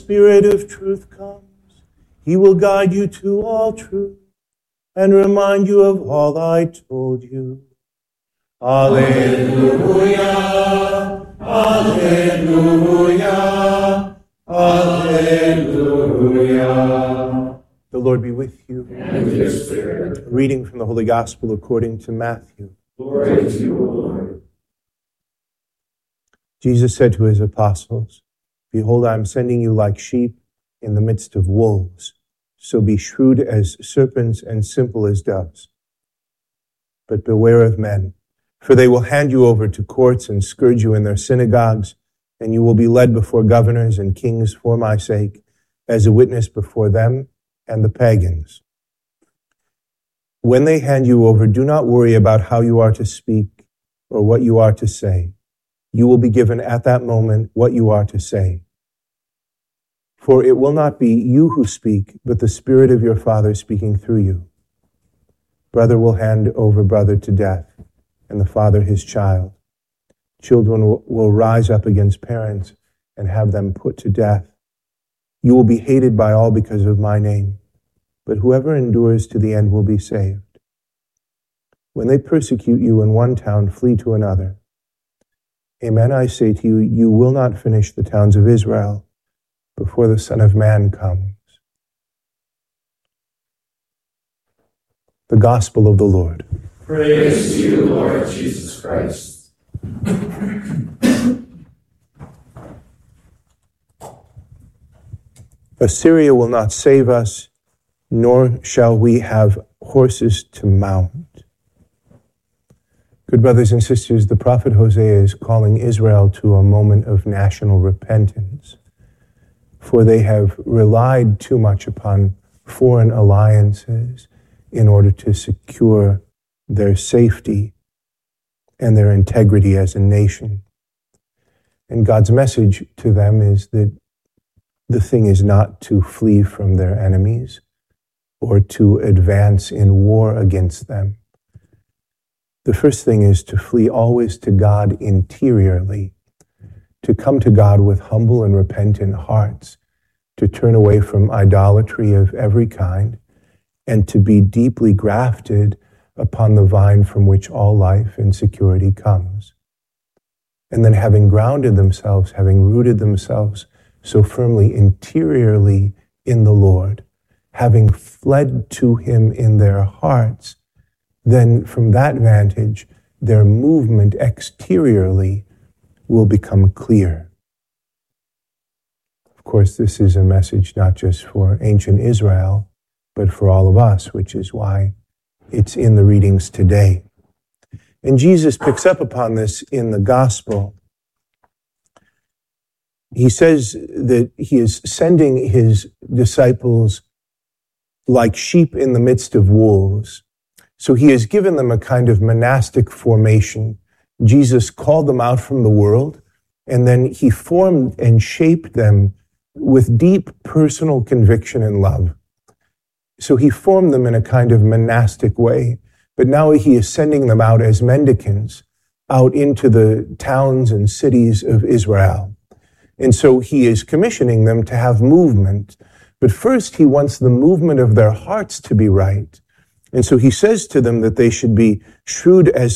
Spirit of truth comes, he will guide you to all truth and remind you of all I told you. Alleluia, alleluia, alleluia. The Lord be with you. And with your spirit. A reading from the Holy Gospel according to Matthew. Glory to you, O Lord. Jesus said to his apostles, "Behold, I am sending you like sheep in the midst of wolves. So be shrewd as serpents and simple as doves. But beware of men, for they will hand you over to courts and scourge you in their synagogues, and you will be led before governors and kings for my sake, as a witness before them and the pagans. When they hand you over, do not worry about how you are to speak or what you are to say. You will be given at that moment what you are to say. For it will not be you who speak, but the Spirit of your Father speaking through you. Brother will hand over brother to death, and the father his child. Children will rise up against parents and have them put to death. You will be hated by all because of my name, but whoever endures to the end will be saved. When they persecute you in one town, flee to another. Amen, I say to you, you will not finish the towns of Israel before the Son of Man comes." The Gospel of the Lord. Praise to you, Lord Jesus Christ. Assyria will not save us, nor shall we have horses to mount. Good brothers and sisters, the prophet Hosea is calling Israel to a moment of national repentance, for they have relied too much upon foreign alliances in order to secure their safety and their integrity as a nation. And God's message to them is that the thing is not to flee from their enemies or to advance in war against them. The first thing is to flee always to God interiorly, to come to God with humble and repentant hearts, to turn away from idolatry of every kind, and to be deeply grafted upon the vine from which all life and security comes. And then having grounded themselves, having rooted themselves so firmly interiorly in the Lord, having fled to him in their hearts, then from that vantage, their movement exteriorly will become clear. Of course, this is a message not just for ancient Israel, but for all of us, which is why it's in the readings today. And Jesus picks up upon this in the gospel. He says that he is sending his disciples like sheep in the midst of wolves. So he has given them a kind of monastic formation. Jesus called them out from the world, and then he formed and shaped them with deep personal conviction and love. So he formed them in a kind of monastic way, but now he is sending them out as mendicants out into the towns and cities of Israel. And so he is commissioning them to have movement, but first he wants the movement of their hearts to be right. And so he says to them that they should be shrewd as